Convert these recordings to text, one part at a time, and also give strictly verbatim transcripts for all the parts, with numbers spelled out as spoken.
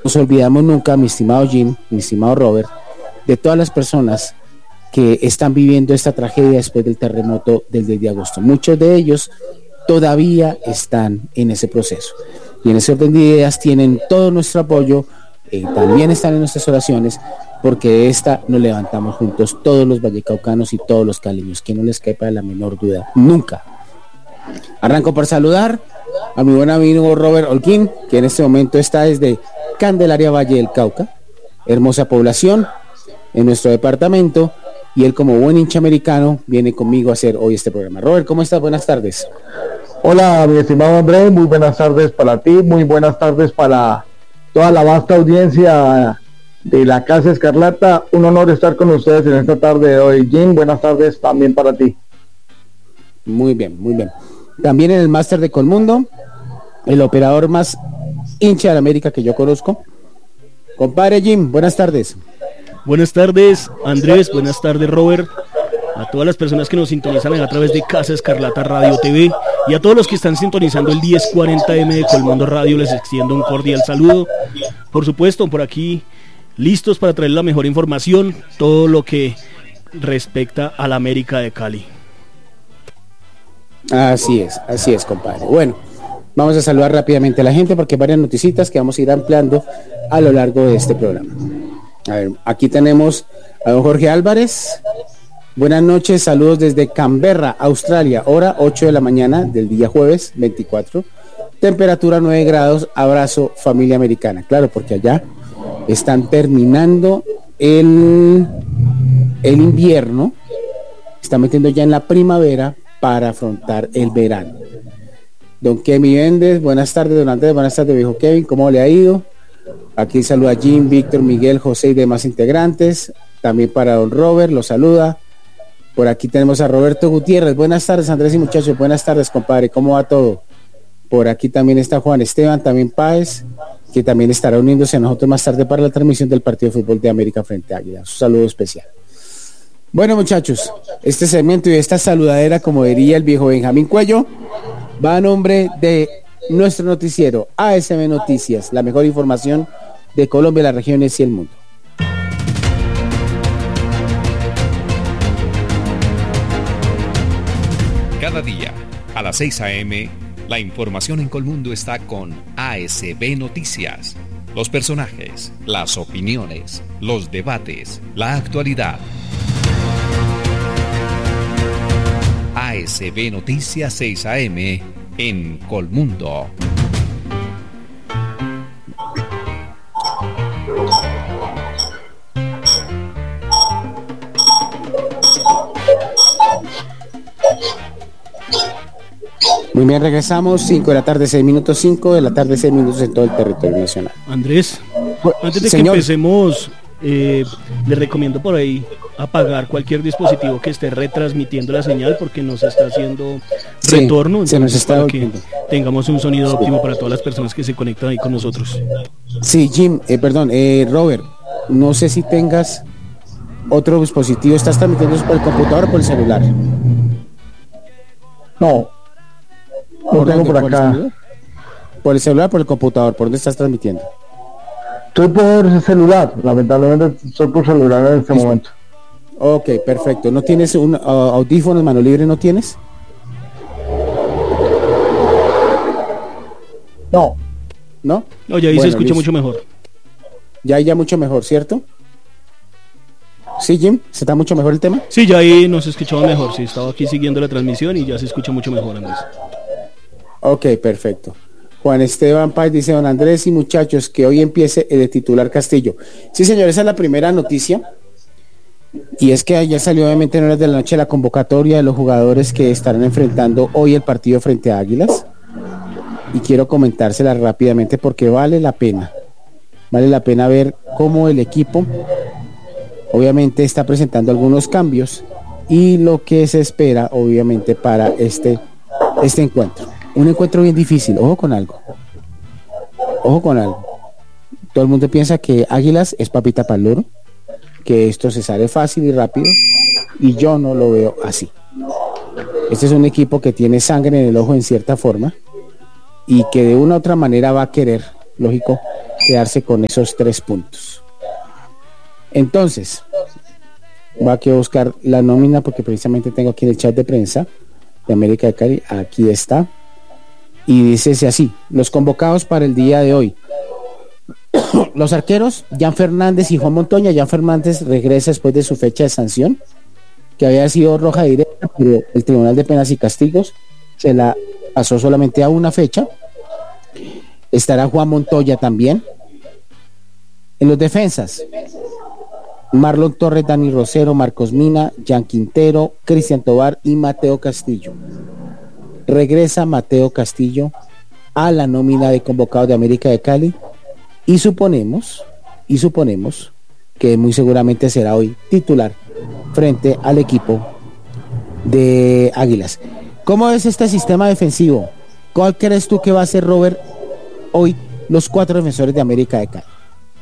nos olvidamos nunca, mi estimado Jim, mi estimado Robert, de todas las personas que están viviendo esta tragedia después del terremoto del diez de agosto. Muchos de ellos todavía están en ese proceso. Y en ese orden de ideas tienen todo nuestro apoyo, eh, también están en nuestras oraciones, porque de esta nos levantamos juntos todos los vallecaucanos y todos los caleños, que no les quepa la menor duda, nunca. Arranco por saludar a mi buen amigo Robert Holguín, que en este momento está desde Candelaria, Valle del Cauca, hermosa población en nuestro departamento, y él, como buen hincha americano, viene conmigo a hacer hoy este programa. Robert, ¿cómo estás? Buenas tardes. Hola, mi estimado Andrés, muy buenas tardes para ti, muy buenas tardes para toda la vasta audiencia de la Casa Escarlata. Un honor estar con ustedes en esta tarde de hoy. Jim, buenas tardes también para ti. Muy bien, muy bien. También en el máster de Colmundo, el operador más hincha de América que yo conozco, compadre Jim, buenas tardes. Buenas tardes, Andrés, buenas tardes, Robert, a todas las personas que nos sintonizan a través de Casa Escarlata Radio T V y a todos los que están sintonizando el diez cuarenta eme de Colmundo Radio, les extiendo un cordial saludo. Por supuesto, por aquí, listos para traer la mejor información, todo lo que respecta a la América de Cali. Así es, así es, compadre. Bueno, vamos a saludar rápidamente a la gente porque hay varias noticitas que vamos a ir ampliando a lo largo de este programa. A ver, aquí tenemos a don Jorge Álvarez. Buenas noches, saludos desde Canberra, Australia, hora ocho de la mañana del día jueves veinticuatro, temperatura nueve grados, abrazo familia americana. Claro, porque allá están terminando el, el invierno, están metiendo ya en la primavera para afrontar el verano. Don Kevin Méndez, buenas tardes, don Andrés, buenas tardes, viejo Kevin, ¿cómo le ha ido? Aquí saluda a Jim, Víctor, Miguel, José y demás integrantes. También para don Robert, lo saluda. Por aquí tenemos a Roberto Gutiérrez. Buenas tardes, Andrés y muchachos. Buenas tardes, compadre. ¿Cómo va todo? Por aquí también está Juan Esteban, también Páez, que también estará uniéndose a nosotros más tarde para la transmisión del partido de fútbol de América frente a Águila. Un saludo especial. Bueno, muchachos, este segmento y esta saludadera, como diría el viejo Benjamín Cuello, va a nombre de nuestro noticiero A S M Noticias, la mejor información de Colombia, las regiones y el mundo. Cada día, a las seis a.eme, la información en Colmundo está con A S B Noticias. Los personajes, las opiniones, los debates, la actualidad. A S B Noticias seis a.eme en Colmundo. Muy bien, regresamos, cinco de la tarde, seis minutos, cinco de la tarde, seis minutos en todo el territorio nacional. Andrés, antes de Señor. que empecemos, eh, le recomiendo por ahí apagar cualquier dispositivo que esté retransmitiendo la señal porque nos está haciendo Sí, retorno, se nos está para que volviendo. tengamos un sonido óptimo para todas las personas que se conectan ahí con nosotros. Sí, Jim, eh, perdón, eh, Robert, no sé si tengas otro dispositivo, ¿estás transmitiendo por el computador o por el celular? No, lo ¿Por tengo dónde? por ¿Por el acá. celular? ¿Por el celular o por el computador? ¿Por dónde estás transmitiendo? Estoy por celular, lamentablemente estoy por celular en este Listo. momento. Ok, perfecto. ¿No tienes un uh, audífonos, mano libre, no tienes? No, ¿No? No, ya ahí Bueno, se escucha listo. mucho mejor. Ya ya mucho mejor, ¿cierto? Sí, Jim, ¿se está mucho mejor el tema? Sí, ya ahí nos escuchaba mejor. Sí, estaba aquí siguiendo la transmisión y ya se escucha mucho mejor, Andrés. Ok, perfecto. Juan Esteban Páez dice, don Andrés y muchachos, que hoy empiece el de titular Castillo. Sí, señor, esa es la primera noticia. Y es que ayer salió obviamente en horas de la noche la convocatoria de los jugadores que estarán enfrentando hoy el partido frente a Águilas. Y quiero comentársela rápidamente porque vale la pena. Vale la pena ver cómo el equipo obviamente está presentando algunos cambios y lo que se espera obviamente para este, este encuentro. Un encuentro bien difícil, ojo con algo. Ojo con algo. Todo el mundo piensa que Águilas es papita para el loro, que esto se sale fácil y rápido, y yo no lo veo así. Este es un equipo que tiene sangre en el ojo en cierta forma y que de una u otra manera va a querer, lógico, quedarse con esos tres puntos. Entonces, voy aquí a buscar la nómina porque precisamente tengo aquí en el chat de prensa de América de Cali, aquí está, y dice así: los convocados para el día de hoy. Los arqueros, Jan Fernández y Juan Montoya. Jan Fernández regresa después de su fecha de sanción, que había sido roja directa, pero el Tribunal de Penas y Castigos se la pasó solamente a una fecha. Estará Juan Montoya también. En los defensas, Marlon Torres, Dani Rosero, Marcos Mina, Jan Quintero, Cristian Tobar y Mateo Castillo. Regresa Mateo Castillo a la nómina de convocados de América de Cali y suponemos, y suponemos que muy seguramente será hoy titular frente al equipo de Águilas. ¿Cómo es este sistema defensivo? ¿Cuál crees tú que va a ser, Robert, hoy los cuatro defensores de América de Cali?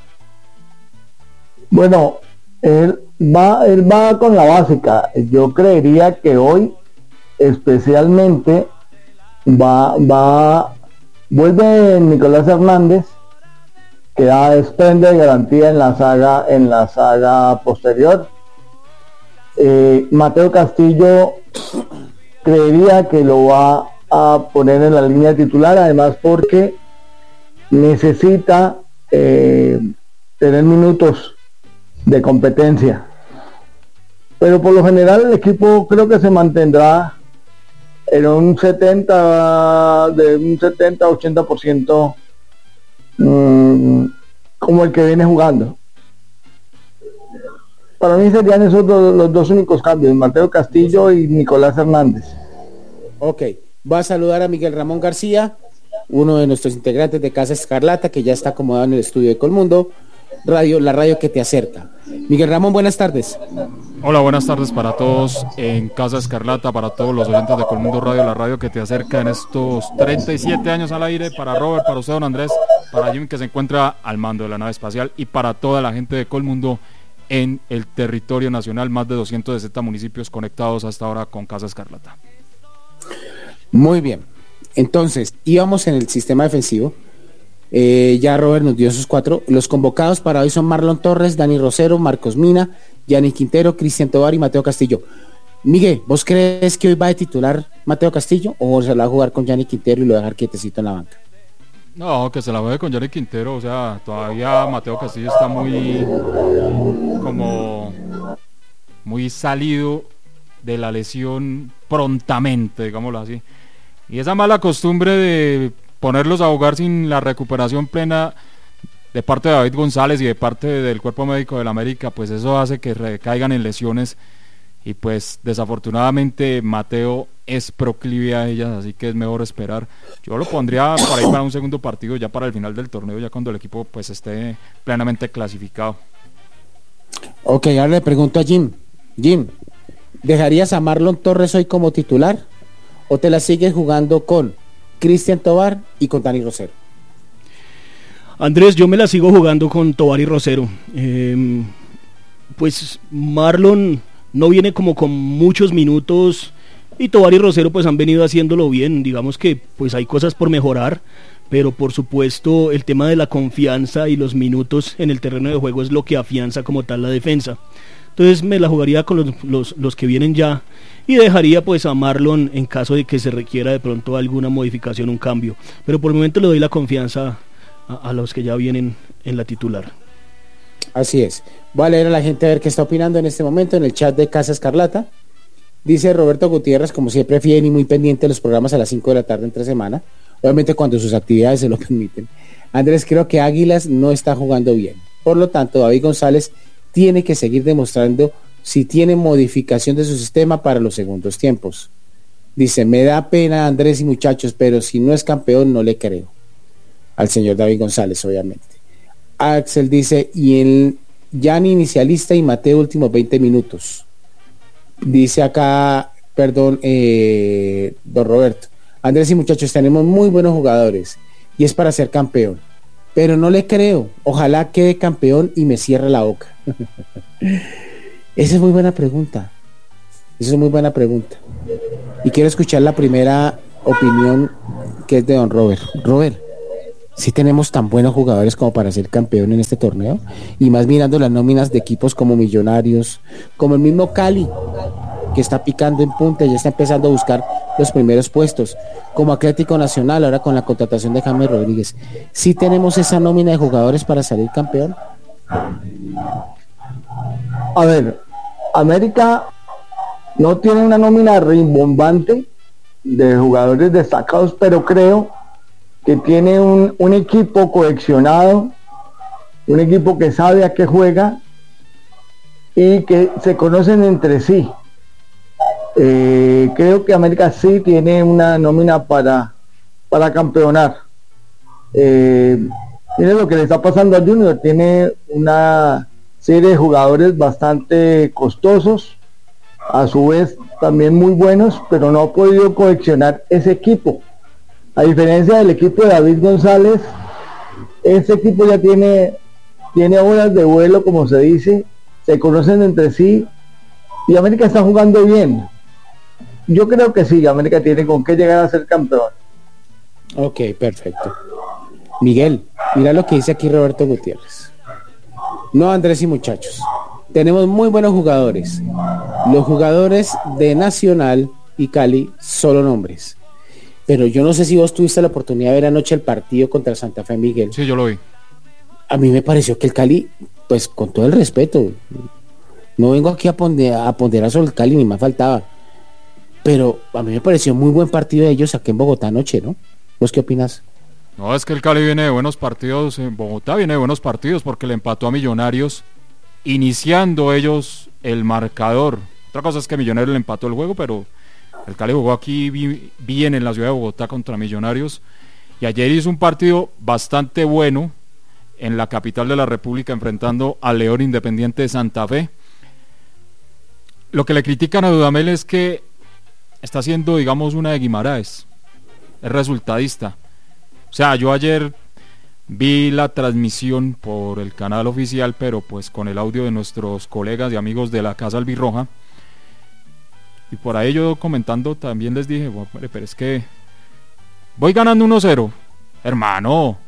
Bueno, él va, él va con la básica. Yo creería que hoy especialmente va, va, vuelve Nicolás Hernández, que da desprende de garantía en la saga, en la saga posterior. Eh, Mateo Castillo creería que lo va a poner en la línea titular, además porque necesita eh, tener minutos de competencia, pero por lo general el equipo creo que se mantendrá en un setenta de un setenta a ochenta por ciento mmm, como el que viene jugando. Para mí serían esos dos, los dos únicos cambios, Mateo Castillo y Nicolás Hernández. Ok, voy a saludar a Miguel Ramón García, uno de nuestros integrantes de Casa Escarlata, que ya está acomodado en el estudio de Colmundo Radio, la radio que te acerca. Miguel Ramón, buenas tardes. Hola, buenas tardes para todos en Casa Escarlata, para todos los oyentes de Colmundo Radio, la radio que te acerca en estos treinta y siete años al aire, para Robert, para usted, don Andrés, para Jimmy, que se encuentra al mando de la nave espacial, y para toda la gente de Colmundo en el territorio nacional, más de doscientos sesenta municipios conectados hasta ahora con Casa Escarlata. Muy bien, entonces íbamos en el sistema defensivo. Eh, ya Robert nos dio esos cuatro. Los convocados para hoy son Marlon Torres, Dani Rosero, Marcos Mina, Gianni Quintero, Cristian Tobar y Mateo Castillo. Miguel, ¿vos crees que hoy va a titular Mateo Castillo o se la va a jugar con Gianni Quintero y lo va a dejar quietecito en la banca? No, que se la juegue con Gianni Quintero. O sea, todavía Mateo Castillo está muy como muy salido de la lesión prontamente, digámoslo así, y esa mala costumbre de ponerlos a jugar sin la recuperación plena de parte de David González y de parte del cuerpo médico del América, pues eso hace que recaigan en lesiones, y pues desafortunadamente Mateo es proclive a ellas, así que es mejor esperar. Yo lo pondría para ir para un segundo partido ya para el final del torneo, ya cuando el equipo pues esté plenamente clasificado. Ok, ahora le pregunto a Jim. Jim, ¿dejarías a Marlon Torres hoy como titular o te la sigues jugando con Cristian Tobar y con Dani Rosero? Andrés, yo me la sigo jugando con Tobar y Rosero. Eh, pues Marlon no viene como con muchos minutos y Tobar y Rosero pues han venido haciéndolo bien. Digamos que pues hay cosas por mejorar, pero por supuesto el tema de la confianza y los minutos en el terreno de juego es lo que afianza como tal la defensa. Entonces me la jugaría con los, los, los que vienen ya y dejaría pues a Marlon en caso de que se requiera de pronto alguna modificación, un cambio, pero por el momento le doy la confianza a, a los que ya vienen en la titular. Así es. Voy a leer a la gente a ver qué está opinando en este momento en el chat de Casa Escarlata. Dice Roberto Gutiérrez, como siempre fiel y muy pendiente de los programas a las cinco de la tarde entre semana, obviamente cuando sus actividades se lo permiten. Andrés, creo que Águilas no está jugando bien, por lo tanto David González tiene que seguir demostrando si tiene modificación de su sistema para los segundos tiempos. Dice, me da pena Andrés y muchachos, pero si no es campeón no le creo al señor David González, obviamente. Axel dice, y el Gianni inicialista y Mateo últimos veinte minutos. Dice acá, perdón, eh, don Roberto, Andrés y muchachos, tenemos muy buenos jugadores y es para ser campeón, pero no le creo, ojalá quede campeón y me cierre la boca. Esa es muy buena pregunta. Esa es muy buena pregunta. Y quiero escuchar la primera opinión, que es de don Robert. Robert, sí tenemos tan buenos jugadores como para ser campeón en este torneo, y más mirando las nóminas de equipos como Millonarios, como el mismo Cali, que está picando en punta y ya está empezando a buscar los primeros puestos, como Atlético Nacional ahora con la contratación de James Rodríguez. ¿Sí tenemos esa nómina de jugadores para salir campeón? A ver, América no tiene una nómina rimbombante de jugadores destacados, pero creo que tiene un, un equipo cohesionado, un equipo que sabe a qué juega y que se conocen entre sí. Eh, creo que América sí tiene una nómina para, para campeonar. Eh, mire lo que le está pasando a Junior, tiene una serie de jugadores bastante costosos, a su vez también muy buenos, pero no ha podido coleccionar ese equipo. A diferencia del equipo de David González, ese equipo ya tiene, tiene horas de vuelo, como se dice, se conocen entre sí, y América está jugando bien. Yo creo que sí, América tiene con qué llegar a ser campeón. Ok, perfecto. Miguel, mira lo que dice aquí Roberto Gutiérrez. No, Andrés y muchachos, tenemos muy buenos jugadores. Los jugadores de Nacional y Cali solo nombres. Pero yo no sé si vos tuviste la oportunidad de ver anoche el partido contra Santa Fe, Miguel. Sí, yo lo vi. A mí me pareció que el Cali, pues con todo el respeto, no vengo aquí a ponderar, a ponderar sobre el Cali, ni más faltaba. Pero a mí me pareció muy buen partido de ellos aquí en Bogotá anoche, ¿no? ¿Vos qué opinas? No, es que el Cali viene de buenos partidos, en Bogotá viene de buenos partidos porque le empató a Millonarios, iniciando ellos el marcador. Otra cosa es que Millonarios le empató el juego, pero el Cali jugó aquí bien en la ciudad de Bogotá contra Millonarios, y ayer hizo un partido bastante bueno en la capital de la República enfrentando al León Independiente de Santa Fe. Lo que le critican a Dudamel es que está haciendo, digamos, una de Guimaraes, es resultadista. O sea, yo ayer vi la transmisión por el canal oficial, pero pues con el audio de nuestros colegas y amigos de la Casa Albirroja, y por ahí yo comentando también les dije, bueno, pero es que voy ganando uno cero, hermano,